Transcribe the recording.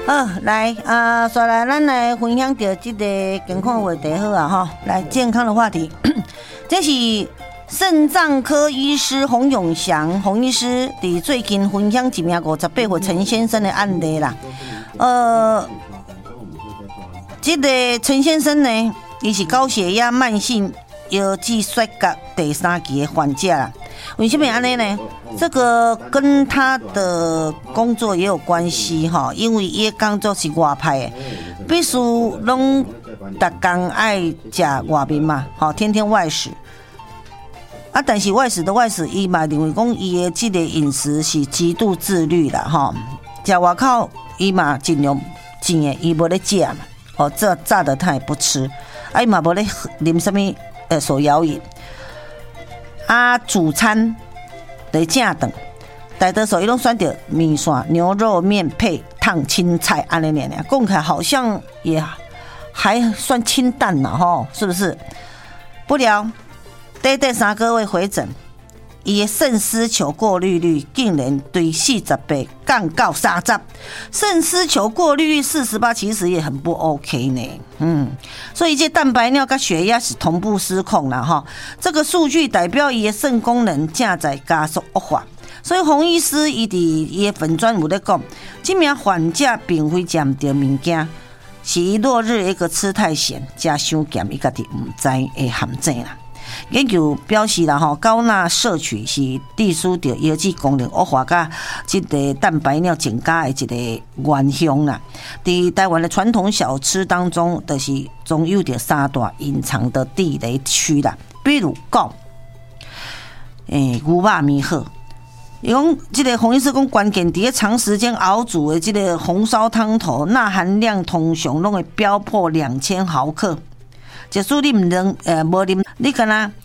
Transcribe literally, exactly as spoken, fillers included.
好，来啊，再来，咱来分享到这个健康话题好啊哈。来，健康的话题，这是肾脏科医师洪永祥洪医师伫最近分享一名五十八岁陈先生的案例啦。呃，这个陈先生呢，伊是高血压、慢性腰肌衰竭第三期的患者啦。为什么安尼呢？这个跟他的工作也有关系哈，因为伊的工作是外派的，必须拢逐工爱食外面嘛，好天天外食。啊，但是外食的外食，伊嘛认为讲伊的这个饮食是极度自律啦哈，食外口伊嘛尽量尽的，伊无咧食嘛，哦，这炸的他也不吃，啊，伊嘛无咧啉什么呃手摇饮。啊，主餐的正顿，大多数伊拢选择米线、牛肉面配烫青菜，安尼念念，讲起来好像也还算清淡了吼，是不是？不料，短短三个月回诊，伊的肾丝球过滤率竟然对四十八降到三十，肾丝球过滤率四十八，其实也很不 OK 呢。嗯，所以这蛋白尿跟血压是同步失控了哈。这个数据代表伊的肾功能正在加速恶化。所以洪医师伊伫伊的粉专有咧讲，这名患者并非食唔到物件，是伊落日一个吃太咸加伤咸，伊家己唔知的陷阱啦。研究表示啦，吼高钠摄取是致使着腰肌功能恶化，甲这个蛋白尿增加的一个原凶啦。伫台湾的传统小吃当中，就是总有着三大隐藏的地雷区啦。比如讲，诶、欸，牛肉面好。伊讲，这个洪医师讲，关键伫咧长时间熬煮的这个红烧汤头，钠含量通常拢会飙破两千毫克。即使你唔能呃无啉，你敢若